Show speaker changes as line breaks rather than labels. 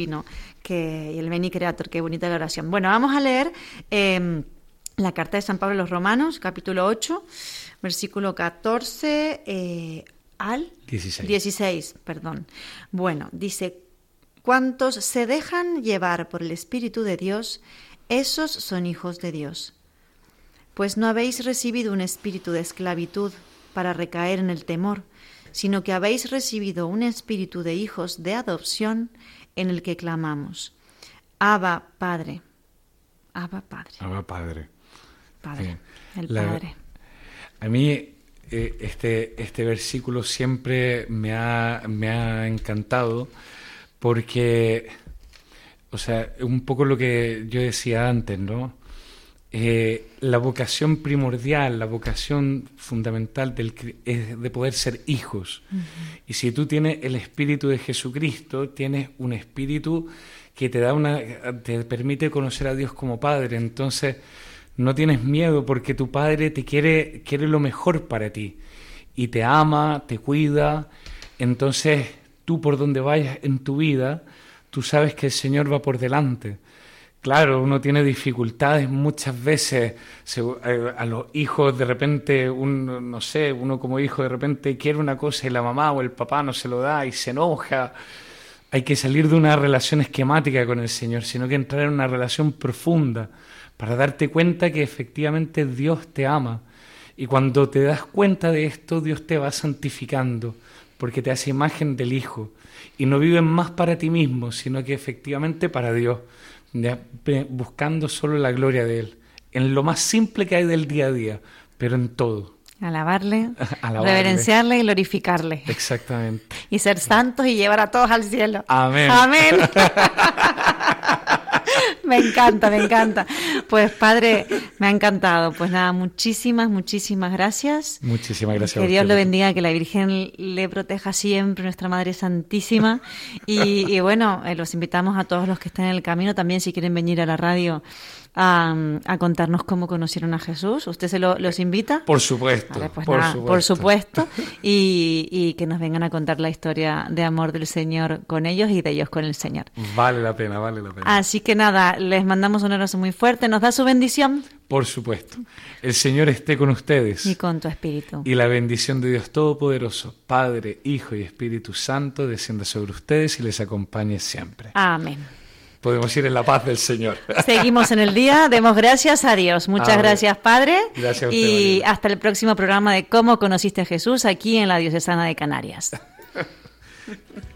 divino, y el Veni Creator, qué bonita la oración. Bueno, vamos a leer la carta de San Pablo a los Romanos, capítulo 8, versículo 14 al 16. Bueno, dice: cuantos se dejan llevar por el Espíritu de Dios, esos son hijos de Dios. Pues no habéis recibido un espíritu de esclavitud para recaer en el temor, sino que habéis recibido un espíritu de hijos de adopción, en el que clamamos: Abba, Padre. Abba, Padre.
Abba, Padre.
Padre, el Padre.
A mí este versículo siempre me ha encantado, porque, o sea, un poco lo que yo decía antes, ¿no? La vocación primordial, la vocación fundamental es de poder ser hijos. Uh-huh. Y si tú tienes el Espíritu de Jesucristo, tienes un Espíritu que te permite conocer a Dios como Padre. Entonces no tienes miedo, porque tu Padre te quiere lo mejor para ti y te ama, te cuida. Entonces tú, por donde vayas en tu vida, tú sabes que el Señor va por delante. Claro, uno tiene dificultades muchas veces, a los hijos de repente, uno como hijo de repente quiere una cosa y la mamá o el papá no se lo da y se enoja. Hay que salir de una relación esquemática con el Señor, sino que entrar en una relación profunda para darte cuenta que efectivamente Dios te ama. Y cuando te das cuenta de esto, Dios te va santificando, porque te hace imagen del Hijo. Y no vives más para ti mismo, sino que efectivamente para Dios, buscando solo la gloria de Él, en lo más simple que hay del día a día, pero en todo.
Alabarle, reverenciarle y glorificarle.
Exactamente.
Y ser santos y llevar a todos al cielo.
Amén.
Amén. Me encanta. Pues Padre, me ha encantado. Pues nada, muchísimas gracias.
Muchísimas gracias.
Que Dios lo bendiga, que la Virgen le proteja siempre, nuestra Madre Santísima. Y bueno, los invitamos a todos los que estén en el camino, también si quieren venir a la radio a contarnos cómo conocieron a Jesús. ¿Usted los invita?
Por supuesto.
Vale, pues por supuesto. Y que nos vengan a contar la historia de amor del Señor con ellos y de ellos con el Señor.
Vale la pena.
Así que nada, les mandamos un abrazo muy fuerte. ¿Nos da su bendición?
Por supuesto. El Señor esté con ustedes.
Y con tu espíritu.
Y la bendición de Dios Todopoderoso, Padre, Hijo y Espíritu Santo, descienda sobre ustedes y les acompañe siempre.
Amén.
Podemos ir en la paz del Señor.
Seguimos en el día, demos gracias a Dios. Muchas gracias, Padre.
Gracias a usted,
y
María.
Hasta el próximo programa de Cómo conociste a Jesús aquí en la Diocesana de Canarias.